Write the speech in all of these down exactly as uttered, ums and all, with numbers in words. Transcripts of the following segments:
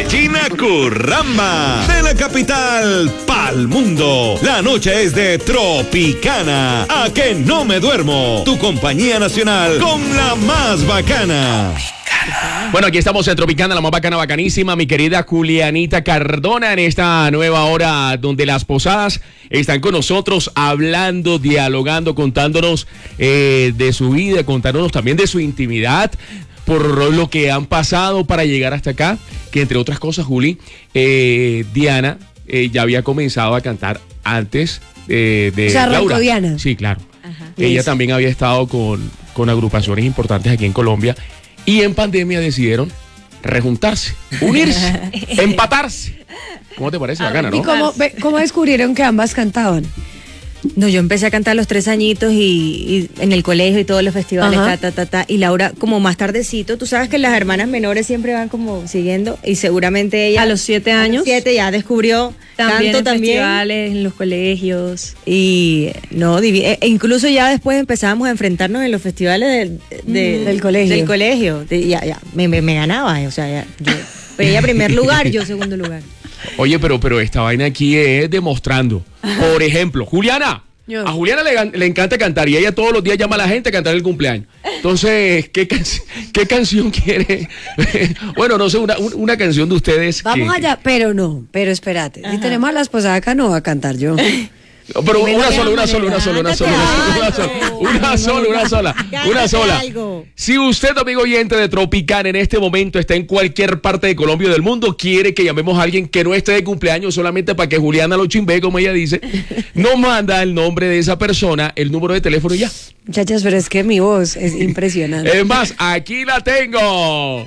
esquina Curramba, de la capital pa'l mundo. La noche es de Tropicana. A que no me duermo. Tu compañía nacional con la más bacana. Bueno, aquí estamos en Tropicana, la más bacana, bacanísima, mi querida Julianita Cardona, en esta nueva hora donde las posadas están con nosotros hablando, dialogando, contándonos eh, de su vida, contándonos también de su intimidad, por lo que han pasado para llegar hasta acá, que entre otras cosas, Juli, eh, Diana eh, ya había comenzado a cantar antes eh, de o sea, Laura. Diana. Sí, claro. Ajá. Ella Eso. también había estado con, con agrupaciones importantes aquí en Colombia. Y en pandemia decidieron rejuntarse, unirse, empatarse. ¿Cómo te parece? Bacana, ¿Y ¿no? cómo, ve- cómo descubrieron que ambas cantaban? No, yo empecé a cantar a los tres añitos y, y en el colegio y todos los festivales, Ajá. ta, ta, ta, ta, y Laura como más tardecito. Tú sabes que las hermanas menores siempre van como siguiendo y seguramente ella A los siete a los años. siete ya descubrió También canto en también. festivales, en los colegios. Y no, divi- e- e incluso ya después empezábamos a enfrentarnos en los festivales del, de- Mm, del colegio. Del colegio. De- ya, ya, me, me, me ganaba, o sea, ya, yo, pero ella primer lugar, yo segundo lugar. Oye, pero, pero esta vaina aquí es demostrando. Por ejemplo, Juliana. Yo. A Juliana le, gan- le encanta cantar y ella todos los días llama a la gente a cantar el cumpleaños. Entonces, ¿qué, can- qué canción quiere? Bueno, no sé, una, un- una canción de ustedes. Vamos que- allá, pero no, pero espérate. Si tenemos a la esposada acá, no va a cantar yo. Pero Dime una de sola, una manera. sola, una sola, una sola, una sola, una sola, una sola, una sola. algo. Si usted, amigo oyente de Tropicana, en este momento está en cualquier parte de Colombia o del mundo, quiere que llamemos a alguien que no esté de cumpleaños solamente para que Juliana lo chimbe, como ella dice, nos manda el nombre de esa persona, el número de teléfono y ya. Muchachas, pero es que mi voz es impresionante. Es más, aquí la tengo.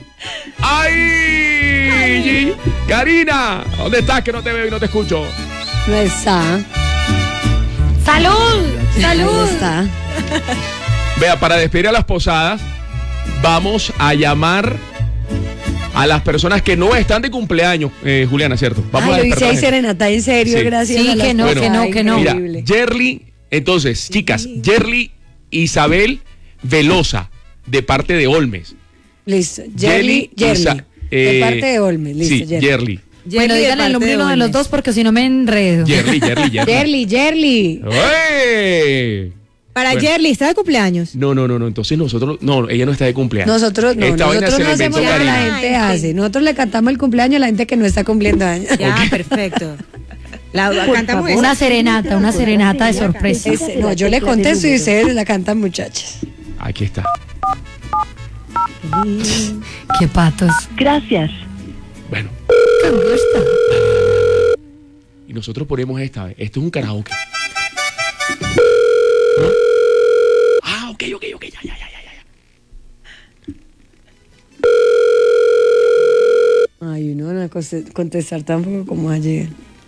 ¡Ay! Karina, ¿dónde estás? Que no te veo y no te escucho. No está. ¡Salud! Ahí está. Vea, para despedir a las posadas, vamos a llamar a las personas que no están de cumpleaños, eh, Juliana, ¿cierto? Vamos Ay, a hoy sí despertar hay gente. serenata, en serio, Sí. gracias. Sí, a las que no, posadas. que no, que no. Mira, Increíble. Yerly, entonces, chicas, Yerly Isabel Velosa, de parte de Olmes. Listo. Yerly, Yerly. Isa- de eh, parte de Olmes, listo. Sí, Yerly. Yerly. Bueno, Yerly de digan el parte nombre de uno de los Olmes. dos porque si no me enredo. Yerly, Yerly, Yerly. Yerly, Yerly. ¡Ey! Para Bueno. Yerly, ¿está de cumpleaños? No, no, no, no, entonces nosotros, no, ella no está de cumpleaños. Nosotros no, Esta vaina nosotros se no la hacemos inventó lo que la Karina. gente Ay, sí. hace. Nosotros le cantamos el cumpleaños a la gente que no está cumpliendo años. Ya, perfecto. La, cantamos esa. Una serenata, una serenata de sorpresa. Ese- no, yo le contesto y ustedes la cantan, muchachas. Aquí está. Qué patos. Gracias. Bueno, Cambió esta. y nosotros ponemos esta vez. Esto es un karaoke. ¿No? Ah, ok, ok, ok, ya, ya, ya, ya, ya. Ay, uno no va a conte- contestar tampoco como ayer.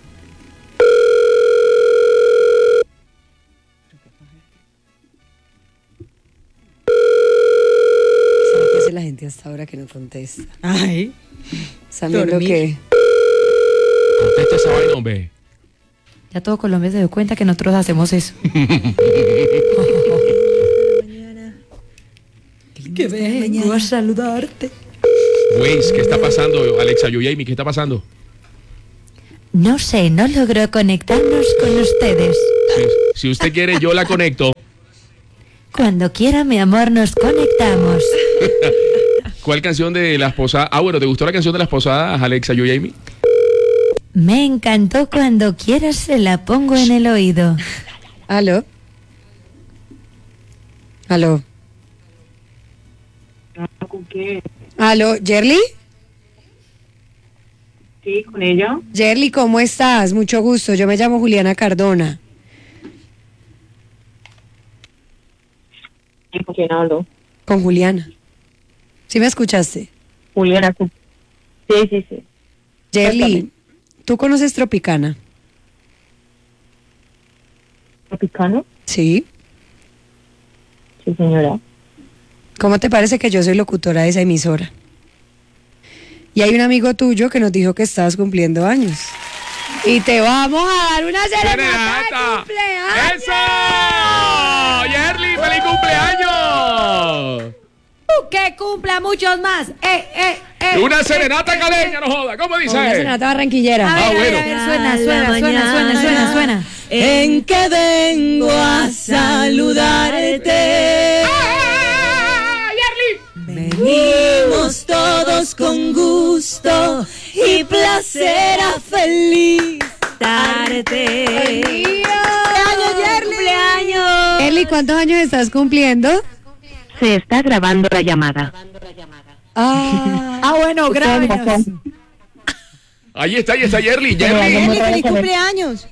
¿Sabe qué hace la gente hasta ahora que no contesta? Ay. ¿Están viendo Dormir. que Contesta esa vaina, hombre. Ya todo Colombia se dio cuenta que nosotros hacemos eso. Que vengo a saludarte. Waze, ¿qué está pasando? Alexa, yo y Amy, ¿qué está pasando? No sé, no logro conectarnos con ustedes. Si, si usted quiere, yo la conecto. Cuando quiera, mi amor, nos conectamos. ¿Cuál canción de las posadas? Ah, bueno, ¿te gustó la canción de las posadas, Alexa, yo y Amy? Me encantó. Cuando quieras se la pongo en el oído. ¿Aló? ¿Aló? ¿Con qué? ¿Aló? ¿Yerly? Sí, con ella. Yerly, ¿cómo estás? Mucho gusto. Yo me llamo Juliana Cardona. ¿Con quién hablo? Con Juliana. ¿Sí me escuchaste? Juliana. ¿con- Sí, sí, sí. Yerly, Cuéntame. ¿tú conoces Tropicana? ¿Tropicano? Sí. Sí, señora. ¿Cómo te parece que yo soy locutora de esa emisora? Y hay un amigo tuyo que nos dijo que estabas cumpliendo años. Y te vamos a dar una serenata de cumpleaños. ¡Eso! ¡Yerly, feliz cumpleaños! ¡Que cumpla muchos más! ¡Eh, eh! Una serenata caleña, no joda. ¿Cómo dice? Una serenata barranquillera. A ver, Ah, a ver, bueno. a ver, suena, suena, suena, suena, suena, suena. En que vengo a saludarte. Venimos todos con gusto y placer a felicitarte. ¡Cumpleaños, Yerli! ¡Cumpleaños! Eli, ¿cuántos años estás cumpliendo? Se está grabando la llamada. Ah, Ah, bueno, grábenos. Ahí está, ahí está Yerli. Yerli. Yerli, feliz cumpleaños.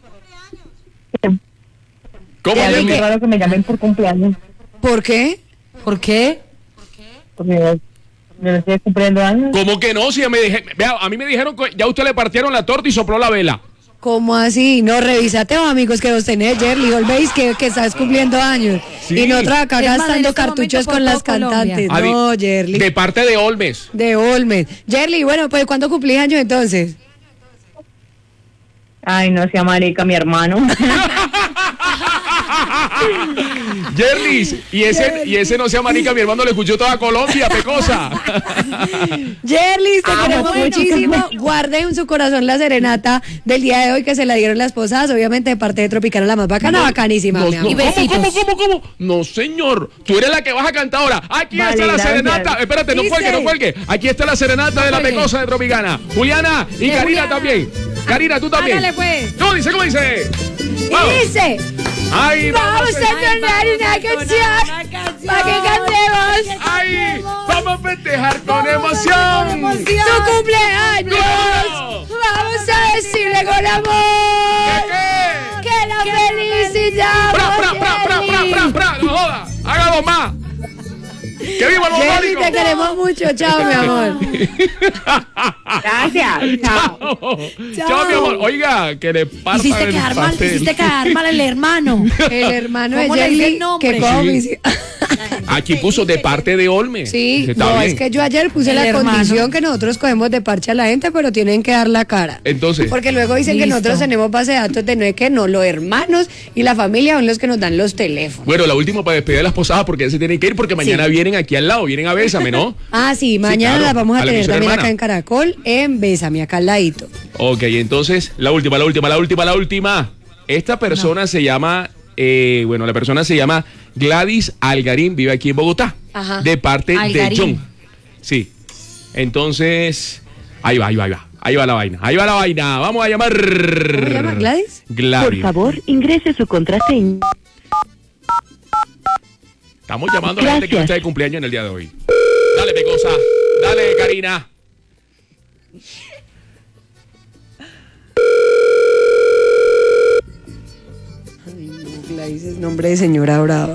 ¿Cómo, Es Yerli? muy raro que me llamen por cumpleaños. ¿por qué? ¿Por qué? Porque yo, yo estoy cumpliendo años. ¿Cómo que no? Si ya me dije, vea, a mí me dijeron que ya usted le partieron la torta y sopló la vela. ¿Cómo así? No, revísate, oh, amigos, que vos tenés, Yerli. Volvéis que, que estás cumpliendo años. Sí. Y nosotros acá Es más, en gastando este cartuchos momento con por las todo Colombia. cantantes. Ah, No, de- Yerli. De parte de Olmes. De Olmes. Yerli, bueno, pues ¿cuándo cumplís años entonces? Ay, no sea marica, mi hermano. Yerlis, y ese, y ese no sea manica, mi hermano lo escuchó toda Colombia, pecosa. Yerli, te Ah, queremos bueno. muchísimo. Guarden en su corazón la serenata del día de hoy que se la dieron las posadas, obviamente de parte de Tropicana, la más bacana, bacanísima, No, mi no, amor. Y ¿cómo, besitos. cómo, cómo, cómo? No, señor. Tú eres la que vas a cantar ahora. Aquí Vale, está la gracias. serenata. Espérate, no Dice. cuelgue, no cuelgue. Aquí está la serenata de la cuelgue. pecosa de Tropicana. Juliana y De Karina Juliana. también. Karina, tú también. Hágale, pues. ¿Cómo dice? ¿Cómo dice? Y Vamos. dice, Ay, vamos vamos. a entonar una canción para que cantemos Ay, vamos a festejar con emoción. su cumpleaños. ¿Cómo? Vamos a decirle con amor ¿Qué? que la felicitamos. ¡Pra, pra, pra, pra, pra, pra, pra! ¡No joda! ¡Haga dos más! ¡Que viva el Yerli, bombónico! te queremos mucho. Chao, mi amor. Gracias. Chao. Chao. Chao, mi amor. Oiga, que le partan Hiciste el quedar mal, pastel. hiciste quedar mal el hermano. El hermano de ¿Cómo le dice Yerli el nombre? que como Sí. mis- Aquí puso de parte de Olme. Sí, Está no, bien. es que yo ayer puse El la hermano. condición que nosotros cogemos de parche a la gente, pero tienen que dar la cara. Entonces, Porque luego dicen que Listo. nosotros tenemos base de datos de no es que no, los hermanos y la familia son los que nos dan los teléfonos. bueno, la última para despedir las posadas porque ya se tienen que ir porque mañana Sí. vienen aquí al lado, vienen a Bésame, ¿no? Ah, sí, mañana claro, las vamos a, a la tener emisora también hermana. acá en Caracol, en Bésame, acá al ladito. Ok, entonces, la última, la última, la última, la última. Esta persona se llama, eh, bueno, la persona se llama Gladys Algarín, vive aquí en Bogotá. Ajá. De parte de Algarín. John. Sí. Entonces, ahí va, ahí va, ahí va. Ahí va la vaina, ahí va la vaina. Vamos a llamar. ¿Cómo se llama, Gladys? Gladys. Por favor, ingrese su contraseña. Estamos llamando a la gente que no Gracias. está de cumpleaños en el día de hoy. Dale, Pecosa. Dale, Karina. Ay, no, Gladys es nombre de señora brava.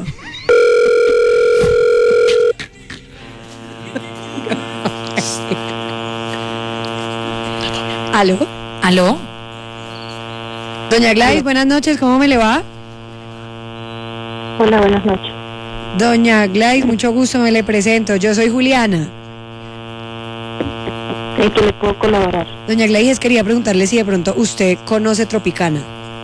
¿Aló? ¿Aló? Doña Gladys, buenas noches, ¿cómo me le va? Hola, buenas noches. Doña Gladys, mucho gusto, me le presento. Yo soy Juliana. ¿En qué le puedo colaborar? Doña Gladys, quería preguntarle si de pronto usted conoce Tropicana.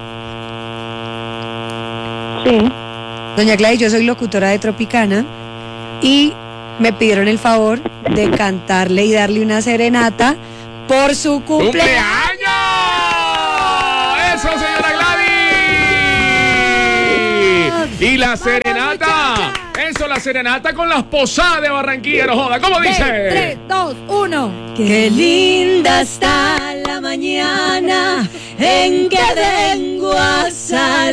Sí. Doña Gladys, yo soy locutora de Tropicana y me pidieron el favor de cantarle y darle una serenata por su cumpleaños. ¡Cumpleaños! ¡Eso, señora Gladys! Y la serenata. Eso, la serenata con las posadas de Barranquilla, no joda. ¿Cómo dice? tres, dos, uno. Qué linda está la mañana en que vengo a saludarte.